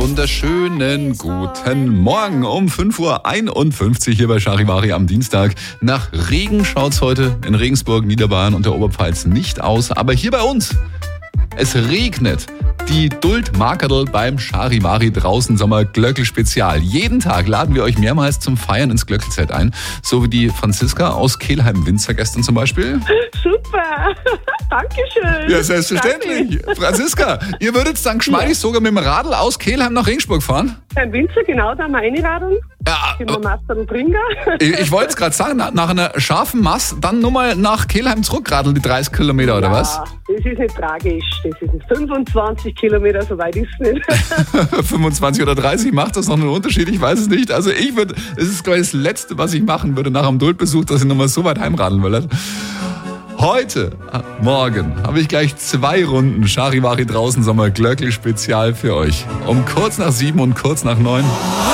wunderschönen guten Morgen um 5.51 Uhr hier bei Charivari am Dienstag. Nach Regen schaut's heute in Regensburg, Niederbayern und der Oberpfalz nicht aus, aber hier bei uns, es regnet. Die Duld-Markerl beim Charivari draußen Sommer-Glöckl-Spezial. Jeden Tag laden wir euch mehrmals zum Feiern ins Glöckl-Zelt ein. So wie die Franziska aus Kelheim-Winzer gestern zum Beispiel. Super, Dankeschön. Ja, selbstverständlich. Danke. Franziska, ihr würdet dann geschmeidig sogar mit dem Radl aus Kelheim nach Regensburg fahren? Ein Winzer, genau, da haben wir reinradeln. Ja, Gehen wir Master und Bringer. Ich wollte es gerade sagen, nach einer scharfen Mass dann nur mal nach Kelheim zurückradeln, die 30 Kilometer, oder was? Ja, das ist nicht tragisch. Das ist 25 Kilometer, so weit ist es nicht. 25 oder 30, macht das noch einen Unterschied? Ich weiß es nicht. Also es ist glaube ich das Letzte, was ich machen würde nach einem Duldbesuch, dass ich nochmal so weit heimradeln will. Heute, morgen, habe ich gleich 2 Runden Charivari draußen Sommer Glöckl Spezial für euch. Um kurz nach 7 und kurz nach 9.